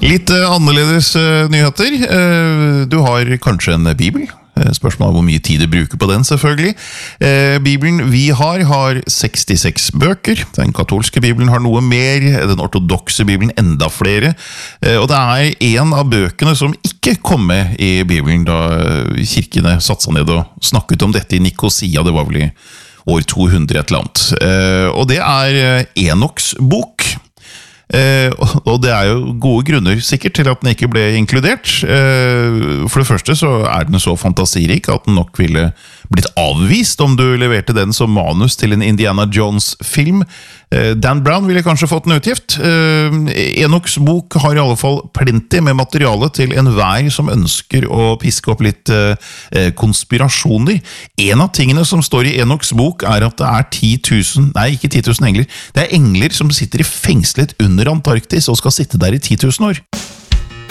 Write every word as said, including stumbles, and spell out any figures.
Litt uh, annerledes uh, nyheter. Uh, du har kanskje en bibel. Uh, spørsmålet er hvor mye tid du bruker på den, selvfølgelig. Uh, Bibelen vi har, har sekstiseks bøker. Den katolske bibelen har noe mer. Den ortodokse bibelen enda flere. Uh, og det er en av bøkene som ikke kom med i bibelen da kirkene satte seg ned og snakket om dette i Nikosia. Det var vel i år to hundre et eller annet. Uh, og det er Enoks bok. Eh, og det er jo gode grunner sikkert til at den ikke ble inkludert. Eh, for det første så er den så fantasirik at den nok ville blitt avvist om du leverte den som manus til en Indiana Jones-film. Eh, Dan Brown ville kanskje fått en utgift. Eh, Enoks bok har i alle fall plenty med materiale til enhver som ønsker å piske opp litt eh, konspirasjoner. En av tingene som står i Enoks bok er at det er ti tusen, nei ikke ti tusen engler, det er engler som sitter i fengslet under Antarktis og skal sitte der i ti tusen år.